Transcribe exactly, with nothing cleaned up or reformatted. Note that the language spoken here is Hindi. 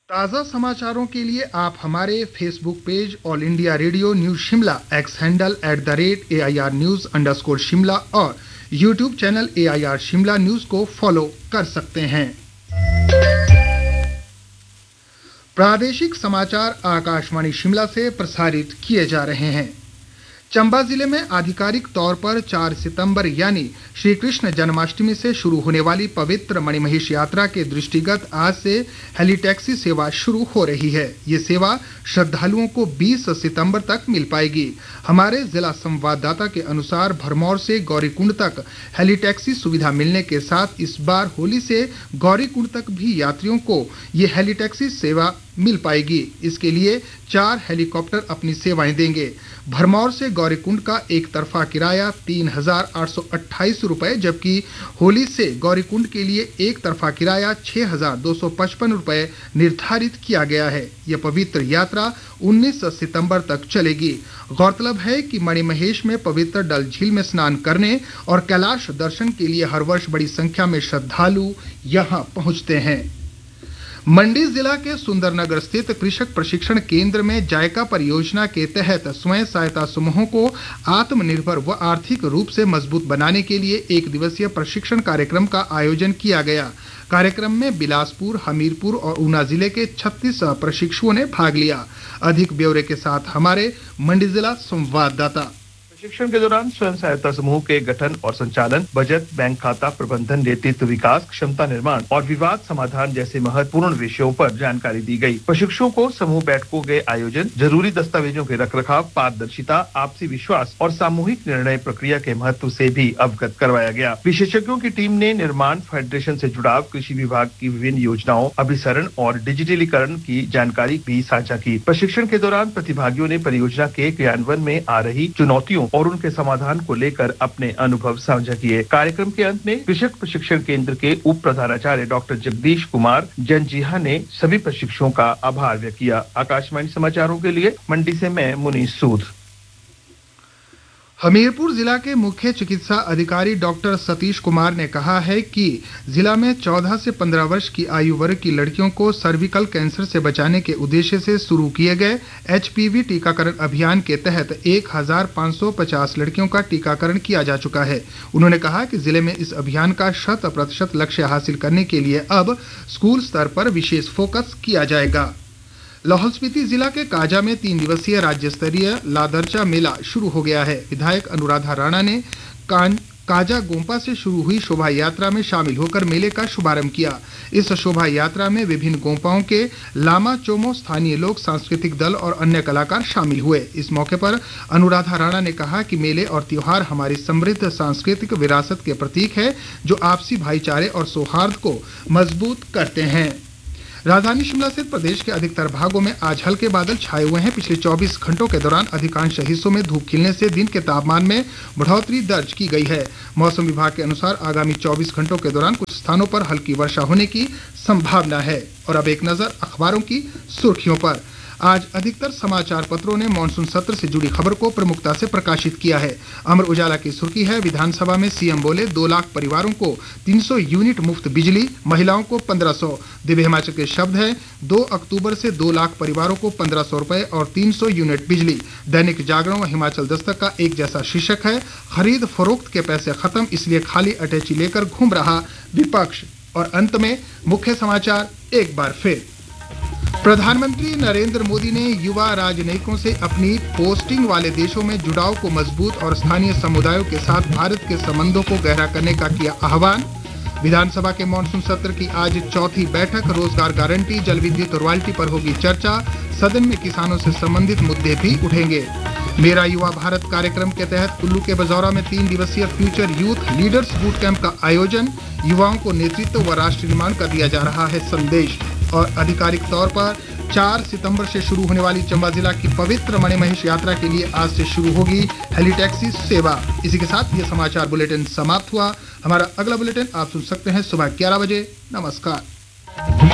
ताज़ा समाचारों के लिए आप हमारे Facebook page all India radio news Shimla, x handle at the rate A I R news underscore Shimla और YouTube channel A I R Shimla news को फॉलो कर सकते हैं। प्रादेशिक समाचार आकाशवाणी शिमला से प्रसारित किए जा रहे हैं। चंबा जिले में आधिकारिक तौर पर चार सितंबर यानी श्री कृष्ण जन्माष्टमी से शुरू होने वाली पवित्र मणिमहेश यात्रा के दृष्टिगत आज से हेलीटैक्सी सेवा शुरू हो रही है। ये सेवा श्रद्धालुओं को बीस सितंबर तक मिल पाएगी। हमारे जिला संवाददाता के अनुसार भरमौर से गौरीकुंड तक हेलीटैक्सी सुविधा मिलने के साथ इस बार होली से गौरीकुंड तक भी यात्रियों को ये हेलीटैक्सी सेवा मिल पाएगी। इसके लिए चार हेलीकॉप्टर अपनी सेवाएं देंगे। भरमौर से गौरीकुंड का एक तरफा किराया तीन हजार आठ सौ अट्ठाईस रुपए, जबकि होली से गौरीकुंड के लिए एक तरफा किराया छह हजार दो सौ पचपन रुपए निर्धारित किया गया है। यह पवित्र यात्रा उन्नीस सितंबर तक चलेगी। गौरतलब है कि मणिमहेश में पवित्र डल झील में स्नान करने और कैलाश दर्शन के लिए हर वर्ष बड़ी संख्या में श्रद्धालु यहां पहुंचते हैं। मंडी जिला के सुंदरनगर स्थित कृषक प्रशिक्षण केंद्र में जायका परियोजना के तहत स्वयं सहायता समूहों को आत्मनिर्भर व आर्थिक रूप से मजबूत बनाने के लिए एक दिवसीय प्रशिक्षण कार्यक्रम का आयोजन किया गया। कार्यक्रम में बिलासपुर, हमीरपुर और ऊना जिले के छत्तीस प्रशिक्षुओं ने भाग लिया। अधिक ब्यौरे के साथ हमारे मंडी जिला संवाददाता। प्रशिक्षण के दौरान स्वयं सहायता समूह के गठन और संचालन, बजट, बैंक खाता प्रबंधन, नेतृत्व विकास, क्षमता निर्माण और विवाद समाधान जैसे महत्वपूर्ण विषयों पर जानकारी दी गई। प्रशिक्षुओं को समूह बैठकों के आयोजन, जरूरी दस्तावेजों के रखरखाव, पारदर्शिता, आपसी विश्वास और सामूहिक निर्णय प्रक्रिया के महत्व से भी अवगत करवाया गया। विशेषज्ञों की टीम ने निर्माण फेडरेशन से जुड़ाव, कृषि विभाग की विभिन्न योजनाओं, अभिसरण और डिजिटलीकरण की जानकारी भी साझा की। प्रशिक्षण के दौरान प्रतिभागियों ने परियोजना के क्रियान्वयन में आ रही चुनौतियों और उनके समाधान को लेकर अपने अनुभव साझा किए। कार्यक्रम के अंत में कृषक प्रशिक्षण केंद्र के उप प्रधानाचार्य डॉक्टर जगदीश कुमार जंजीहा ने सभी प्रशिक्षुओं का आभार व्यक्त किया। आकाशवाणी समाचारों के लिए मंडी से मैं मुनीश सूद। हमीरपुर जिला के मुख्य चिकित्सा अधिकारी डॉक्टर सतीश कुमार ने कहा है कि जिला में चौदह से पंद्रह वर्ष की आयु वर्ग की लड़कियों को सर्विकल कैंसर से बचाने के उद्देश्य से शुरू किए गए एच पी वी टीकाकरण अभियान के तहत एक हजार पाँच सौ पचास लड़कियों का टीकाकरण किया जा चुका है। उन्होंने कहा कि जिले में इस अभियान का शत प्रतिशत लक्ष्य हासिल करने के लिए अब स्कूल स्तर पर विशेष फोकस किया जाएगा। लाहौल स्पीति जिला के काजा में तीन दिवसीय राज्य स्तरीय लादरचा मेला शुरू हो गया है। विधायक अनुराधा राणा ने काजा गोंपा से शुरू हुई शोभा यात्रा में शामिल होकर मेले का शुभारंभ किया। इस शोभा यात्रा में विभिन्न गोंपाओं के लामा चोमो, स्थानीय लोग, सांस्कृतिक दल और अन्य कलाकार शामिल हुए। इस मौके पर अनुराधा राणा ने कहा कि मेले और त्योहार हमारी समृद्ध सांस्कृतिक विरासत के प्रतीक है जो आपसी भाईचारे और सौहार्द को मजबूत करते हैं। राजधानी शिमला सहित प्रदेश के अधिकतर भागों में आज हल्के बादल छाए हुए हैं। पिछले चौबीस घंटों के दौरान अधिकांश हिस्सों में धूप खिलने से दिन के तापमान में बढ़ोतरी दर्ज की गई है। मौसम विभाग के अनुसार आगामी चौबीस घंटों के दौरान कुछ स्थानों पर हल्की वर्षा होने की संभावना है। और अब एक नजर अखबारों की सुर्खियों पर। आज अधिकतर समाचार पत्रों ने मानसून सत्र से जुड़ी खबर को प्रमुखता से प्रकाशित किया है। अमर उजाला की सुर्खी है, विधानसभा में सीएम बोले दो लाख परिवारों को तीन सौ यूनिट मुफ्त बिजली, महिलाओं को पंद्रह सौ। दिव्य हिमाचल के शब्द हैं, दो अक्टूबर से दो लाख परिवारों को पंद्रह सौ रुपए और तीन सौ यूनिट बिजली। दैनिक जागरण व हिमाचल दस्तक का एक जैसा शीर्षक है, खरीद फरोख्त के पैसे खत्म, इसलिए खाली अटैची लेकर घूम रहा विपक्ष। और अंत में मुख्य समाचार एक बार फिर। प्रधानमंत्री नरेंद्र मोदी ने युवा राजनयिकों से अपनी पोस्टिंग वाले देशों में जुड़ाव को मजबूत और स्थानीय समुदायों के साथ भारत के संबंधों को गहरा करने का किया आह्वान। विधानसभा के मानसून सत्र की आज चौथी बैठक, रोजगार गारंटी, जल विद्युत और रॉयल्टी पर होगी चर्चा। सदन में किसानों से संबंधित मुद्दे भी उठेंगे। मेरा युवा भारत कार्यक्रम के तहत कुल्लू के बजौरा में तीन दिवसीय future youth leaders boot camp का आयोजन। युवाओं को नेतृत्व व राष्ट्र निर्माण का दिया जा रहा है संदेश। और आधिकारिक तौर पर चार सितंबर से शुरू होने वाली चंबा जिला की पवित्र मणिमहेश यात्रा के लिए आज से शुरू होगी हेलीटैक्सी सेवा। इसी के साथ ये समाचार बुलेटिन समाप्त हुआ। हमारा अगला बुलेटिन आप सुन सकते हैं सुबह ग्यारह बजे। नमस्कार।